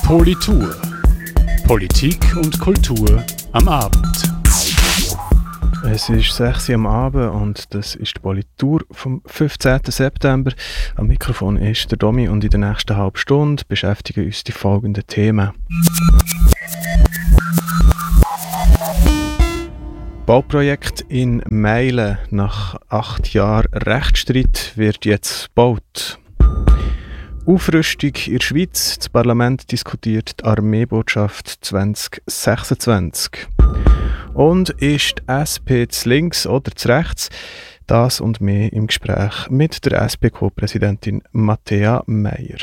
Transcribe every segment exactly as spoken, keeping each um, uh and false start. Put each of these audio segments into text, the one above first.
Politur. Politik und Kultur am Abend. Es ist sechs Uhr am Abend und das ist die Politur vom fünfzehnten September. Am Mikrofon ist der Domi und in der nächsten halben Stunde beschäftigen uns die folgenden Themen. Bauprojekt in Meilen. Nach acht Jahren Rechtsstreit wird jetzt gebaut. Aufrüstung in der Schweiz. Das Parlament diskutiert die Armeebotschaft zwanzig sechsundzwanzig. Und ist die S P zu links oder zu rechts? Das und mehr im Gespräch mit der S P-Co-Präsidentin Matthäa Meier.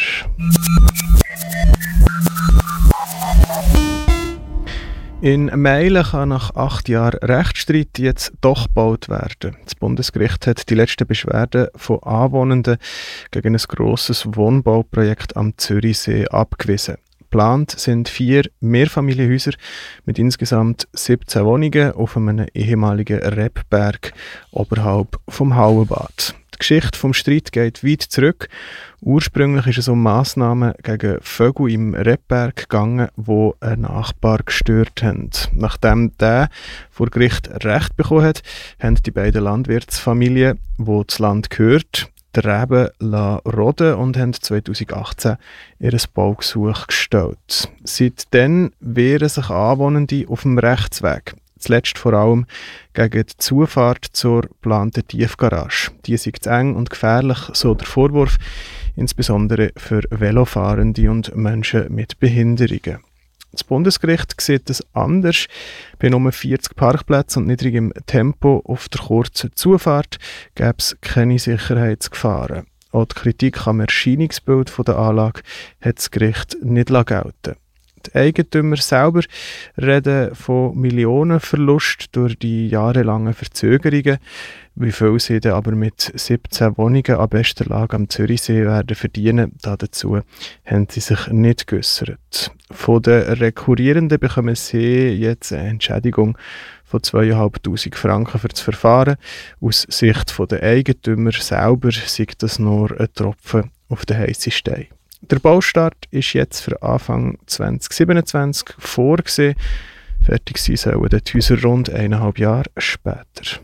In Meilen kann nach acht Jahren Rechtsstreit jetzt doch gebaut werden. Das Bundesgericht hat die letzten Beschwerden von Anwohnenden gegen ein grosses Wohnbauprojekt am Zürichsee abgewiesen. Geplant sind vier Mehrfamilienhäuser mit insgesamt siebzehn Wohnungen auf einem ehemaligen Rebberg oberhalb vom Hauenbad. Die Geschichte vom Streit geht weit zurück. Ursprünglich ist es um Massnahmen gegen Vögel im Rebberg gegangen, die einen Nachbar gestört haben. Nachdem der vor Gericht Recht bekommen hat, haben die beiden Landwirtsfamilien, die das Land gehört, die Reben roden und haben zweitausendachtzehn ihr Baugesuch gestellt. Seitdem wehren sich Anwohnende auf dem Rechtsweg. Zuletzt vor allem gegen die Zufahrt zur geplanten Tiefgarage. Die ist zu eng und gefährlich, so der Vorwurf, insbesondere für Velofahrende und Menschen mit Behinderungen. Das Bundesgericht sieht es anders. Bei nur vierzig Parkplätzen und niedrigem Tempo auf der kurzen Zufahrt gäbe es keine Sicherheitsgefahren. Auch die Kritik am Erscheinungsbild der Anlage hat das Gericht nicht gelten. Die Eigentümer selber reden von Millionenverlust durch die jahrelangen Verzögerungen. Wie viel sie dann aber mit siebzehn Wohnungen an bester Lage am Zürichsee werden verdienen, dazu haben sie sich nicht geäussert. Von den Rekurrierenden bekommen sie jetzt eine Entschädigung von zweitausendfünfhundert Franken für das Verfahren. Aus Sicht der Eigentümer selber sei das nur ein Tropfen auf den heissen Stein. Der Baustart ist jetzt für Anfang zwanzig siebenundzwanzig vorgesehen. Fertig sein sollen die Häuser rund eineinhalb Jahre später.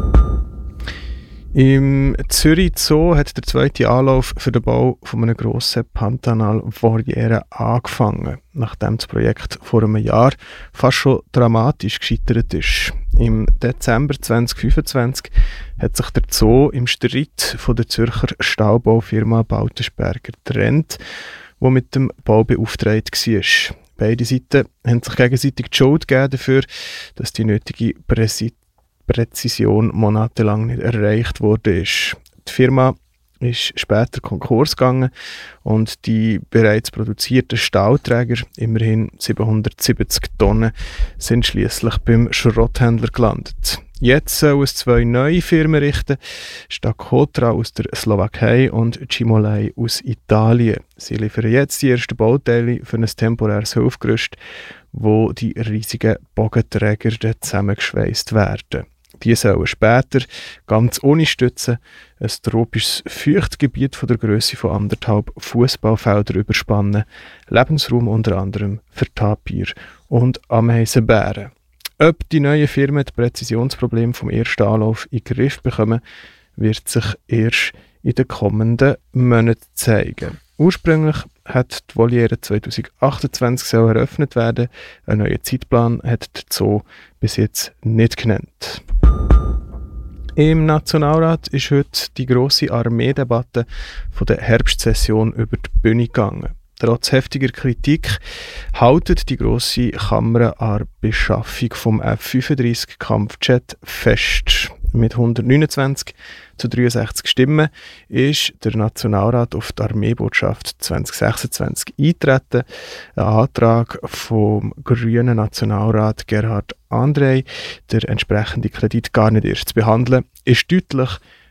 Im Zürich Zoo hat der zweite Anlauf für den Bau von einer grossen Pantanal-Voliere angefangen, nachdem das Projekt vor einem Jahr fast schon dramatisch gescheitert ist. Im Dezember zwanzig fünfundzwanzig hat sich der Zoo im Streit von der Zürcher Stahlbaufirma Baltensperger getrennt, die mit dem Bau beauftragt war. Beide Seiten haben sich gegenseitig die Schuld gegeben dafür, dass die nötige Präsi- Präzision monatelang nicht erreicht wurde. Die Firma ist später Konkurs gegangen und die bereits produzierten Stahlträger, immerhin siebenhundertsiebzig Tonnen, sind schließlich beim Schrotthändler gelandet. Jetzt sollen es zwei neue Firmen richten, Stakotra aus der Slowakei und Cimolai aus Italien. Sie liefern jetzt die ersten Bauteile für ein temporäres Hilfsgerüst, wo die riesigen Bogenträger zusammengeschweißt werden. Die sollen später, ganz ohne Stützen, ein tropisches Feuchtgebiet von der Grösse von anderthalb Fußballfeldern überspannen, Lebensraum unter anderem für Tapir und Ameisenbären. Ob die neuen Firmen das Präzisionsproblem vom ersten Anlauf in den Griff bekommen, wird sich erst in den kommenden Monaten zeigen. Ursprünglich hat die Voliere zweitausendachtundzwanzig eröffnet werden. Einen neuen Zeitplan hat der Zoo bis jetzt nicht genannt. Im Nationalrat ist heute die grosse Armeedebatte von der Herbstsession über die Bühne gegangen. Trotz heftiger Kritik hält die grosse Kammer an der Beschaffung vom F fünfunddreißig Kampfjet fest. Mit hundertneunundzwanzig zu dreiundsechzig Stimmen ist der Nationalrat auf die Armeebotschaft zwanzig sechsundzwanzig eingetreten. Ein Antrag vom grünen Nationalrat Gerhard André, der entsprechende Kredit gar nicht erst zu behandeln, ist deutlich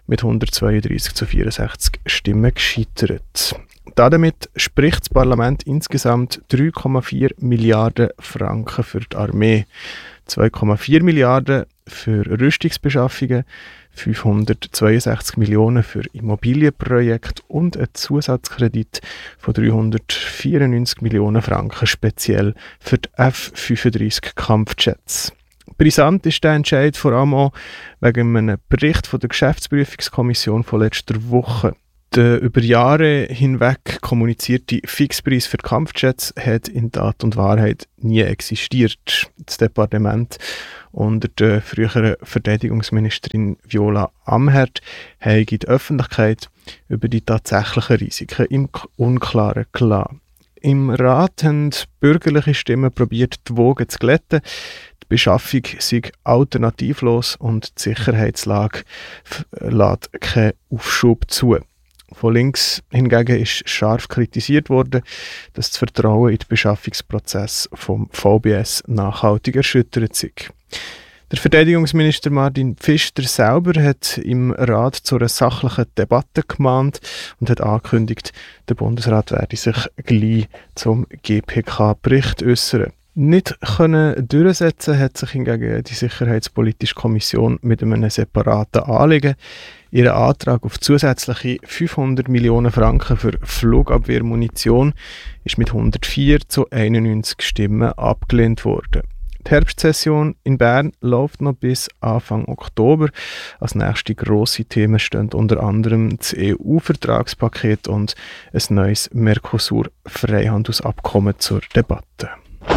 mit hundertzweiunddreissig zu vierundsechzig Stimmen gescheitert. Damit spricht das Parlament insgesamt drei Komma vier Milliarden Franken für die Armee, zwei Komma vier Milliarden für Rüstungsbeschaffungen, fünfhundertzweiundsechzig Millionen für Immobilienprojekte und ein Zusatzkredit von dreihundertvierundneunzig Millionen Franken speziell für die F fünfunddreissig Kampfjets. Brisant ist der Entscheid vor allem auch wegen einem Bericht von der Geschäftsprüfungskommission von letzter Woche. Der über Jahre hinweg kommunizierte Fixpreis für Kampfjets hat in Tat und Wahrheit nie existiert. Das Departement unter der früheren Verteidigungsministerin Viola Amherd haben die Öffentlichkeit über die tatsächlichen Risiken im Unklaren gelassen. Im Rat haben bürgerliche Stimmen probiert, die Wogen zu glätten. Die Beschaffung sei alternativlos und die Sicherheitslage lässt keinen Aufschub zu. Von links hingegen ist scharf kritisiert worden, dass das Vertrauen in den Beschaffungsprozess vom V B S nachhaltig erschüttert sei. Der Verteidigungsminister Martin Pfister selber hat im Rat zu einer sachlichen Debatte gemahnt und hat angekündigt, der Bundesrat werde sich gleich zum G P K-Bericht äußern. Nicht können durchsetzen hat sich hingegen die Sicherheitspolitische Kommission mit einem separaten Anliegen. Ihr Antrag auf zusätzliche fünfhundert Millionen Franken für Flugabwehrmunition ist mit hundertvier zu einundneunzig Stimmen abgelehnt worden. Die Herbstsession in Bern läuft noch bis Anfang Oktober. Als nächste grosse Themen stehen unter anderem das E U-Vertragspaket und ein neues Mercosur-Freihandelsabkommen zur Debatte.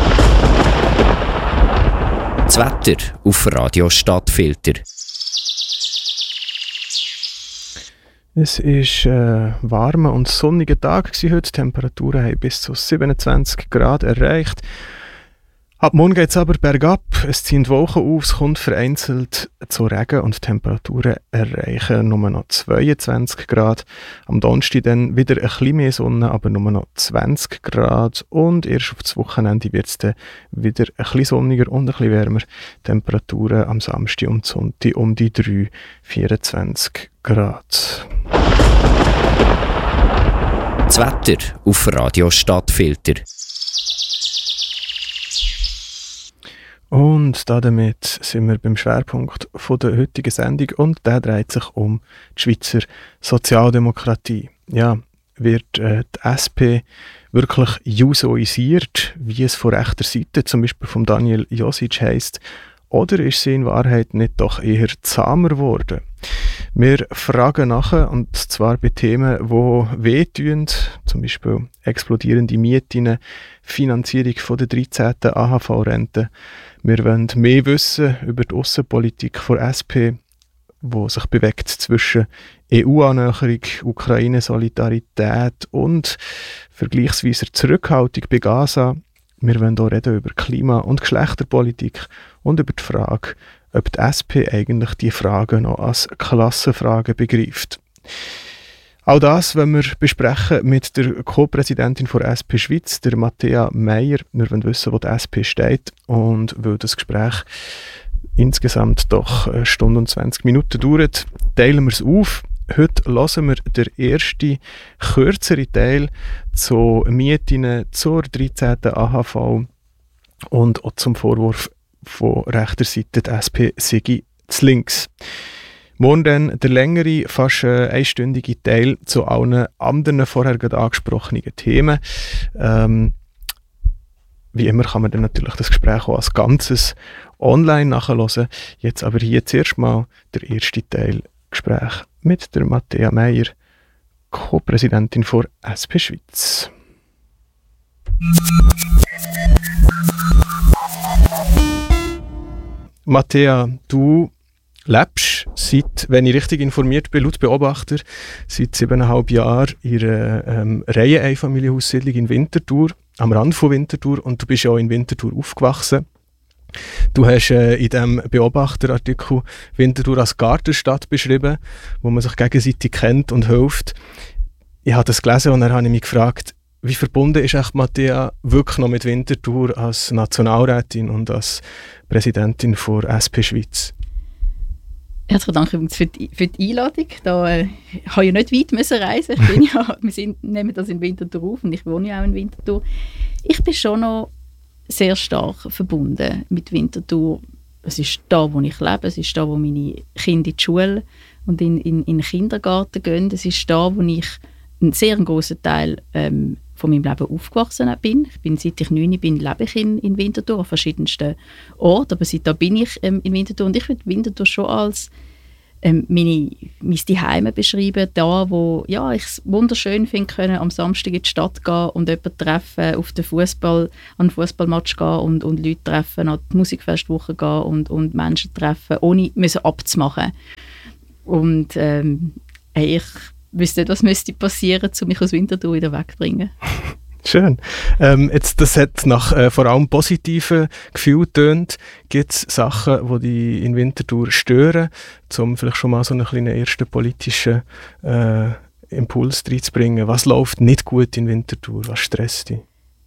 Das Wetter auf Radio Stadtfilter. Es war ein warmer und sonniger Tag heute. Die Temperaturen haben bis zu siebenundzwanzig Grad erreicht. Ab morgen geht es aber bergab. Es ziehen Wolken auf, es kommt vereinzelt zu Regen und die Temperaturen erreichen nur noch zweiundzwanzig Grad. Am Donnerstag dann wieder ein bisschen mehr Sonne, aber nur noch zwanzig Grad. Und erst auf das Wochenende wird es dann wieder ein bisschen sonniger und ein bisschen wärmer. Temperaturen am Samstag und Sonntag um die drei, vierundzwanzig Grad. Das Wetter auf Radio Stadtfilter. Und damit sind wir beim Schwerpunkt von der heutigen Sendung und der dreht sich um die Schweizer Sozialdemokratie. Ja, wird äh, die S P wirklich jusoisiert, wie es von rechter Seite, zum Beispiel von Daniel Josic heisst, oder ist sie in Wahrheit nicht doch eher zahmer geworden? Wir fragen nachher, und zwar bei Themen, die wehtun, zum Beispiel explodierende Mieten, Finanzierung von der dreizehnten A H V-Rente. Wir wollen mehr wissen über die Aussenpolitik der S P, die sich bewegt zwischen E U-Annäherung, Ukraine-Solidarität und vergleichsweise Zurückhaltung bei Gaza. Wir wollen hier reden über Klima- und Geschlechterpolitik und über die Frage, ob die S P eigentlich die Fragen noch als Klassenfragen begreift. Auch das wollen wir besprechen mit der Co-Präsidentin der S P Schweiz, der Matthäa Meier. Wir wollen wissen, wo die S P steht, und weil das Gespräch insgesamt doch eine Stunde und zwanzig Minuten dauert, teilen wir es auf. Heute hören wir den ersten, kürzeren Teil zu Mieten zur dreizehnten A H V und auch zum Vorwurf von rechter Seite, die S P sei zu links. Morgen dann der längere, fast äh, einstündige Teil zu allen anderen vorher gerade angesprochenen Themen. Ähm, wie immer kann man dann natürlich das Gespräch auch als Ganzes online nachhören. Jetzt aber hier zuerst mal der erste Teil Gespräch mit der Matthäa Meier, Co-Präsidentin der S P Schweiz. Matthäa, du lebst seit, wenn ich richtig informiert bin, laut Beobachter, seit siebeneinhalb Jahren in einer ähm, Reiheneinfamilienhaussiedlung in Winterthur, am Rand von Winterthur, und du bist ja auch in Winterthur aufgewachsen. Du hast äh, in diesem Beobachterartikel Winterthur als Gartenstadt beschrieben, wo man sich gegenseitig kennt und hilft. Ich habe das gelesen und dann habe ich mich gefragt, wie verbunden ist echt Matthäa wirklich noch mit Winterthur als Nationalrätin und als Präsidentin der S P Schweiz? Herzlichen Dank übrigens für die, für die Einladung. Da äh, habe ich ja nicht weit müssen reisen. Ich bin ja, wir sind, nehmen das in Winterthur auf und ich wohne ja auch in Winterthur. Ich bin schon noch sehr stark verbunden mit Winterthur. Es ist da, wo ich lebe. Es ist da, wo meine Kinder in die Schule und in, in, in den Kindergarten gehen. Es ist da, wo ich einen sehr grossen Teil ähm, von meinem Leben aufgewachsen bin. Ich bin, seit ich neun bin, lebe ich in, in Winterthur an verschiedensten Orten, aber seitdem bin ich ähm, in Winterthur und ich würde Winterthur schon als ähm, meine, mein Zuhause beschreiben, da wo ja, ich es wunderschön finde, können am Samstag in die Stadt gehen und jemanden treffen, auf den Fußball, an den Fußballmatch gehen und, und Leute treffen, an die Musikfestwoche gehen und, und Menschen treffen, ohne müssen abzumachen. Und ähm, hey, ich wüsste nicht, was müsste passieren, um mich aus Winterthur wieder wegzubringen. Schön. Ähm, jetzt, das hat nach äh, vor allem positiven Gefühlen getönt. Gibt es Sachen, die dich in Winterthur stören, um vielleicht schon mal so einen kleinen ersten politischen äh, Impuls reinzubringen? Was läuft nicht gut in Winterthur? Was stresst dich?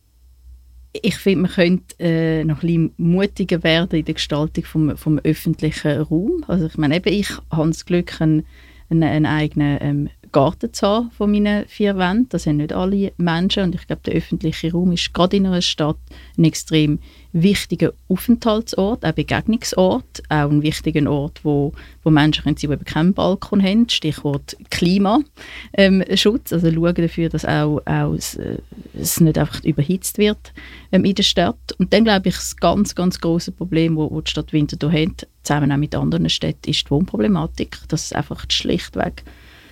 Ich finde, man könnte äh, noch ein bisschen mutiger werden in der Gestaltung vom, vom öffentlichen Raum. Also ich meine, eben, ich habe das Glück, einen, einen, einen eigenen ähm, Garten zu haben von meinen vier Wänden. Das haben nicht alle Menschen. Und ich glaube, der öffentliche Raum ist gerade in einer Stadt ein extrem wichtiger Aufenthaltsort, auch Begegnungsort, auch ein wichtiger Ort, wo, wo Menschen können sein, die eben keinen Balkon haben. Stichwort Klimaschutz. Ähm, also schauen dafür, dass auch, auch es, äh, es nicht einfach überhitzt wird ähm, in der Stadt. Und dann glaube ich, das ganz, ganz grosse Problem, das die Stadt Winterthur hat, zusammen auch mit anderen Städten, ist die Wohnproblematik. Dass es einfach schlichtweg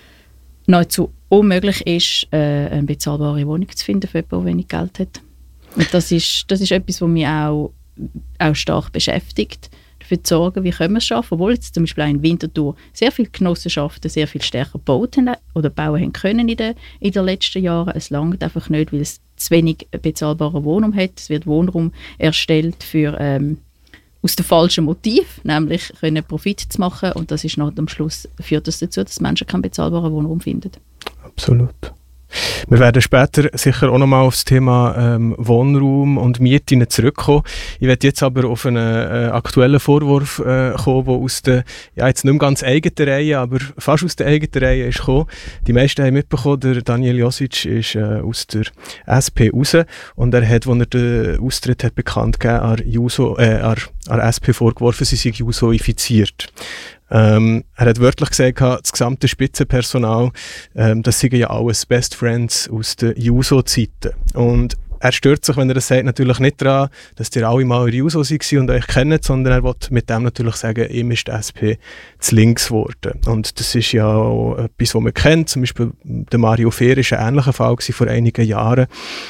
nahezu unmöglich ist, äh, eine bezahlbare Wohnung zu finden für jemanden, der wenig Geld hat. Und das ist, das ist etwas, was mich auch, auch stark beschäftigt, dafür zu sorgen, wie können wir es schaffen, obwohl jetzt zum Beispiel auch in Winterthur sehr viele Genossenschaften sehr viel stärker gebaut haben oder bauen haben können in den, in den letzten Jahren. Es langt einfach nicht, weil es zu wenig bezahlbaren Wohnraum hat. Es wird Wohnraum erstellt für, ähm, aus dem falschen Motiv, nämlich können Profit zu machen, und das ist noch am Schluss führt das dazu, dass Menschen keinen bezahlbaren Wohnraum finden. Absolut. Wir werden später sicher auch nochmal auf das Thema ähm, Wohnraum und Mieten zurückkommen. Ich werde jetzt aber auf einen äh, aktuellen Vorwurf äh, kommen, der aus der, ja jetzt nicht mehr ganz eigenen Reihe, aber fast aus der eigenen Reihe ist gekommen. Die meisten haben mitbekommen, der Daniel Josic ist äh, aus der S P raus und er hat, als er den Austritt hat bekannt gegeben, an Juso, äh, an, an S P vorgeworfen, sie sei Juso-infiziert. Ähm, er hat wörtlich gesagt, das gesamte Spitzenpersonal, ähm, das sind ja alles Best Friends aus den Juso-Zeiten. Und er stört sich, wenn er das sagt, natürlich nicht daran, dass die alle mal in Juso waren und euch kennen, sondern er will mit dem natürlich sagen, ihm ist die S P zu links geworden. Und das ist ja auch etwas, was man kennt. Zum Beispiel der Mario Fehr war ein ähnlicher Fall vor einigen Jahren.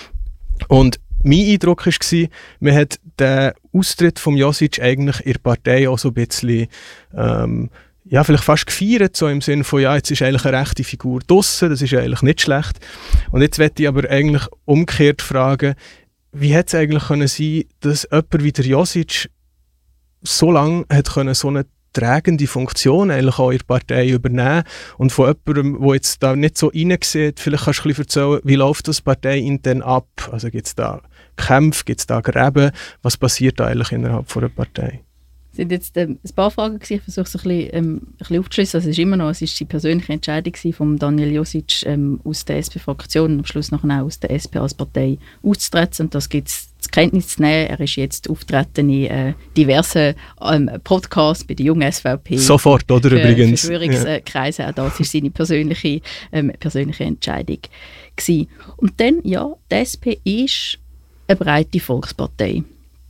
Und mein Eindruck war, man hat den Austritt von Josic eigentlich in der Partei auch so ein bisschen, ähm, ja, vielleicht fast gefeiert, so im Sinne von, ja, jetzt ist eigentlich eine rechte Figur draussen, das ist eigentlich nicht schlecht. Und jetzt möchte ich aber eigentlich umgekehrt fragen, wie hätte es eigentlich können sein, dass jemand wie der Josic so lange hat können, so eine tragende Funktion eigentlich auch in der Partei übernehmen und von jemandem, der jetzt da nicht so reinsieht, vielleicht kannst du ein bisschen erzählen, wie läuft das Partei intern ab? Also gibt es da Kämpfe, gibt es da Gräben? Was passiert da eigentlich innerhalb von einer Partei? Es sind jetzt ähm, ein paar Fragen gewesen. Ich versuche es ein bisschen, ähm, ein bisschen aufzuschliessen. Also es ist immer noch, es ist die persönliche Entscheidung von Daniel Josic ähm, aus der S P-Fraktion und am Schluss nachher auch aus der S P als Partei auszutreten. Und das gibt es zur Kenntnis zu nehmen. Er ist jetzt auftreten in äh, diversen ähm, Podcasts bei der jungen S V P. Sofort, oder für, übrigens? Verschwörungskreise. Ja. Auch das war seine persönliche, ähm, persönliche Entscheidung gewesen. Und dann, ja, die S P ist eine breite Volkspartei,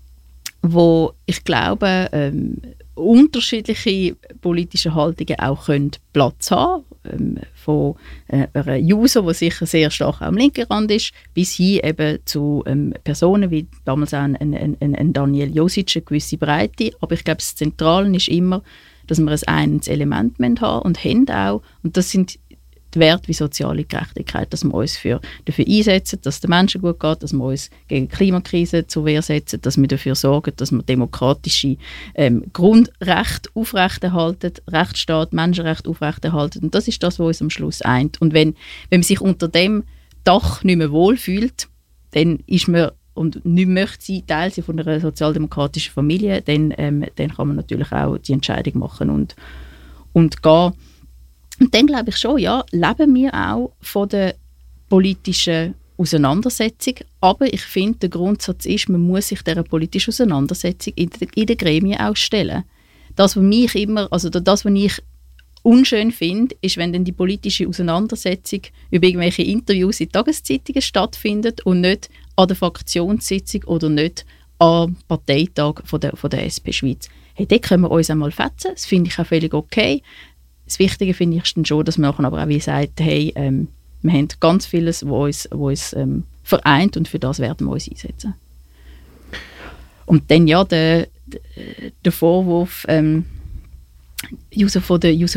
wo ich glaube, ähm, unterschiedliche politische Haltungen auch können Platz haben ähm, von äh, einer Juso, die sicher sehr stark am linken Rand ist, bis hin eben zu ähm, Personen wie damals auch ein, ein, ein, ein Daniel Josic, eine gewisse Breite. Aber ich glaube, das Zentrale ist immer, dass wir ein einendes Element haben und haben auch, und das sind die Werte wie soziale Gerechtigkeit, dass wir uns für, dafür einsetzen, dass es den Menschen gut geht, dass wir uns gegen die Klimakrise zur Wehr setzen, dass wir dafür sorgen, dass wir demokratische ähm, Grundrechte aufrechterhalten, Rechtsstaat, Menschenrechte aufrechterhalten. Und das ist das, was uns am Schluss eint. Und wenn, wenn man sich unter dem Dach nicht mehr wohlfühlt, dann ist man und nicht möchte sein, Teil sein von einer sozialdemokratischen Familie, dann, ähm, dann kann man natürlich auch die Entscheidung machen und und gehen. Und dann glaube ich schon, ja, leben wir auch von der politischen Auseinandersetzung, aber ich finde, der Grundsatz ist, man muss sich dieser politischen Auseinandersetzung in, de, in den Gremien auch stellen. Das, was mich immer, also das, was ich unschön finde, ist, wenn dann die politische Auseinandersetzung über irgendwelche Interviews in Tageszeitungen stattfindet und nicht an der Fraktionssitzung oder nicht am Parteitag von der, von der S P Schweiz. Hey, dort können wir uns einmal fetzen, das finde ich auch völlig okay. Das Wichtige finde ich dann schon, dass man aber auch wie sagt, hey, ähm, wir haben ganz vieles, was uns, was uns ähm, vereint und für das werden wir uns einsetzen. Und dann ja, der, der Vorwurf, ähm, User von der User